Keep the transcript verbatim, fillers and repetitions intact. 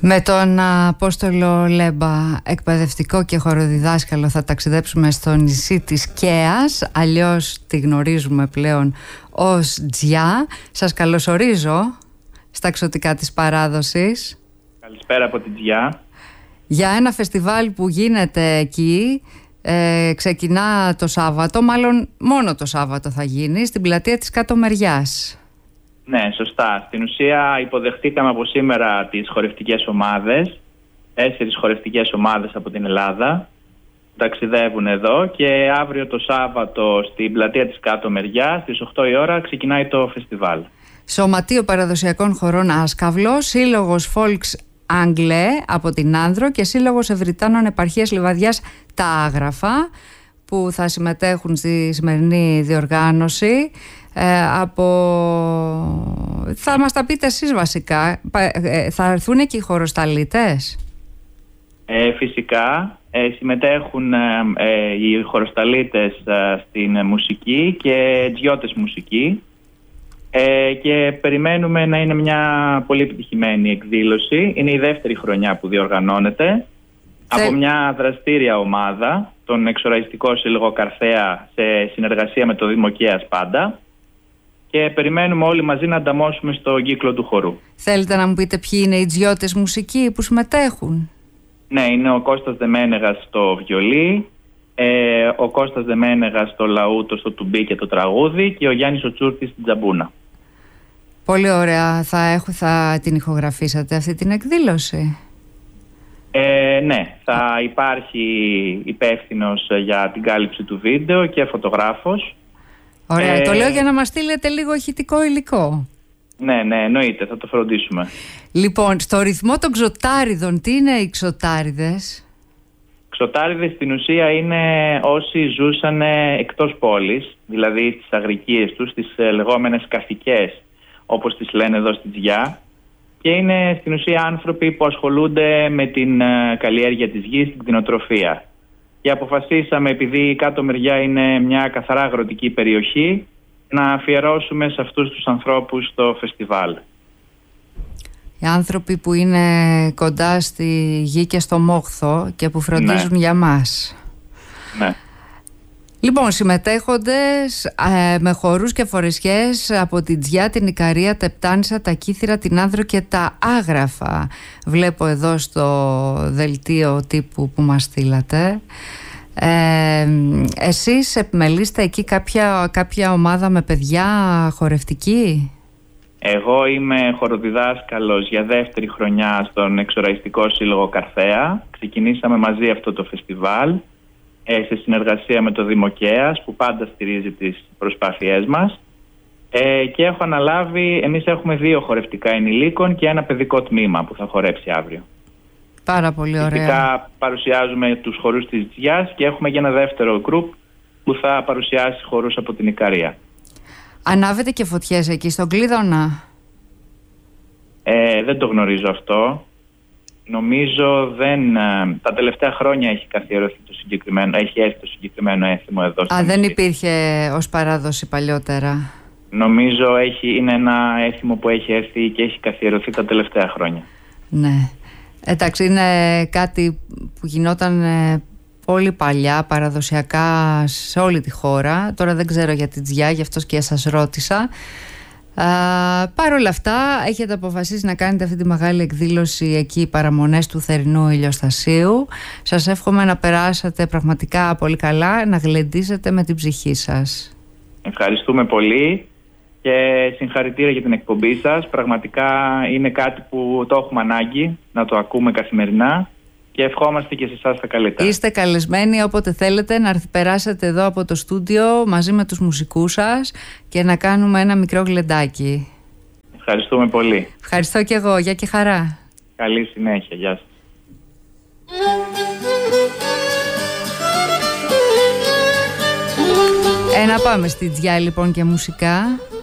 Με τον Απόστολο Λέμπα, εκπαιδευτικό και χοροδιδάσκαλο, θα ταξιδέψουμε στο νησί της Κέας, αλλιώς τη γνωρίζουμε πλέον ως Τζιά. Σας καλωσορίζω στα εξωτικά της παράδοσης. Καλησπέρα από την Τζιά. Για ένα φεστιβάλ που γίνεται εκεί, ε, ξεκινά το Σάββατο, μάλλον μόνο το Σάββατο θα γίνει, στην πλατεία της Κάτω Μεριάς. Ναι, σωστά. Στην ουσία υποδεχτήκαμε από σήμερα τις χορευτικές ομάδες, τέσσερις χορευτικές ομάδες από την Ελλάδα, ταξιδεύουν εδώ και αύριο το Σάββατο στην πλατεία της Κάτω Μεριάς στις οκτώ η ώρα ξεκινάει το φεστιβάλ. Σωματείο Παραδοσιακών Χωρών Άσκαυλος, Σύλλογος Folks Anglais από την Άνδρο και Σύλλογος Ευρυτάνων Επαρχίας Λιβαδιάς Τα Άγραφα, που θα συμμετέχουν στη σημερινή διοργάνωση. Ε, από... Θα μας τα πείτε εσείς βασικά. Ε, θα έρθουν και οι χοροσταλίτες? Ε, φυσικά ε, συμμετέχουν ε, ε, οι χοροσταλίτες ε, στην μουσική και τζιώτες μουσική ε, και περιμένουμε να είναι μια πολύ επιτυχημένη εκδήλωση. Είναι η δεύτερη χρονιά που διοργανώνεται Θε... από μια δραστήρια ομάδα, τον Εξοραϊστικό Σύλλογο Καρθέα, σε συνεργασία με το Δήμο Κέας πάντα, και περιμένουμε όλοι μαζί να ανταμώσουμε στο κύκλο του χορού. Θέλετε να μου πείτε ποιοι είναι οι τζιώτες μουσικοί που συμμετέχουν? Ναι, είναι ο Κώστας Δεμένεγας στο βιολί, ε, ο Κώστας Δεμένεγας στο λαούτο, στο τουμπί και το τραγούδι, και ο Γιάννης ο Τσούρτης στην τζαμπούνα. Πολύ ωραία. Θα, έχω, θα την ηχογραφήσατε αυτή την εκδήλωση? Ε, ναι, θα υπάρχει υπεύθυνος για την κάλυψη του βίντεο και φωτογράφος. Ωραία, ε, το λέω για να μας στείλετε λίγο ηχητικό υλικό. Ναι, ναι, εννοείται, θα το φροντίσουμε. Λοιπόν, στο ρυθμό των ξωτάριδων, τι είναι οι ξωτάριδες? Ξωτάριδες στην ουσία είναι όσοι ζούσαν εκτός πόλης, δηλαδή στις αγρικίες τους, στις λεγόμενες καφικές, όπως τις λένε εδώ στη Τζιά, και είναι στην ουσία άνθρωποι που ασχολούνται με την καλλιέργεια της γης, την κτηνοτροφία. Και αποφασίσαμε, επειδή η Κάτω Μεριά είναι μια καθαρά αγροτική περιοχή, να αφιερώσουμε σε αυτούς τους ανθρώπους το φεστιβάλ. Οι άνθρωποι που είναι κοντά στη γη και στο μόχθο και που φροντίζουν ναι. για μας. Ναι. Λοιπόν, συμμετέχοντες ε, με χορούς και φορεσιές από την Τζιά, την Ικαρία, τα Επτάνησα, τα Κύθυρα, την Άνδρο και τα Άγραφα. Βλέπω εδώ στο δελτίο τύπου που μας στείλατε. Ε, εσείς επιμελείστε εκεί κάποια, κάποια ομάδα με παιδιά χορευτική? Εγώ είμαι χοροδιδάσκαλος για δεύτερη χρονιά στον Εξοραϊστικό Σύλλογο Καρθέα. Ξεκινήσαμε μαζί αυτό το φεστιβάλ ε, σε συνεργασία με το Δήμο Κέας, που πάντα στηρίζει τις προσπάθειές μας, ε, και έχω αναλάβει, εμείς έχουμε δύο χορευτικά ενηλίκων και ένα παιδικό τμήμα που θα χορέψει αύριο. Πάρα πολύ ωραία. Φυσικά παρουσιάζουμε τους χορούς της Τζιάς και έχουμε και ένα δεύτερο γκρουπ που θα παρουσιάσει χορούς από την Ικαρία. Ανάβετε και φωτιές εκεί στον Κλείδωνα? Ε, δεν το γνωρίζω αυτό. Νομίζω δεν... Τα τελευταία χρόνια έχει καθιερωθεί το συγκεκριμένο, έχει έρθει το συγκεκριμένο έθιμο εδώ. Α, δεν νησί. Υπήρχε ως παράδοση παλιότερα? Νομίζω έχει, είναι ένα έθιμο που έχει έρθει και έχει καθιερωθεί τα τελευταία χρόνια. Ναι. Εντάξει, είναι κάτι που γινόταν πολύ παλιά, παραδοσιακά σε όλη τη χώρα. Τώρα δεν ξέρω για την Τζιά, γι' αυτό και σας ρώτησα. Παρ' όλα αυτά, έχετε αποφασίσει να κάνετε αυτή τη μεγάλη εκδήλωση εκεί, παραμονές του θερινού ηλιοστασίου. Σας εύχομαι να περάσετε πραγματικά πολύ καλά, να γλεντήσετε με την ψυχή σας. Ευχαριστούμε πολύ και συγχαρητήρια για την εκπομπή σας. Πραγματικά είναι κάτι που το έχουμε ανάγκη να το ακούμε καθημερινά και ευχόμαστε και σε εσάς τα καλύτερα. Είστε καλεσμένοι όποτε θέλετε να περάσετε εδώ από το στούντιο μαζί με τους μουσικούς σας και να κάνουμε ένα μικρό γλεντάκι. Ευχαριστούμε πολύ. Ευχαριστώ και εγώ. Γεια και χαρά. Καλή συνέχεια. Γεια σας. Ε, να πάμε στη Τζιά λοιπόν και μουσικά.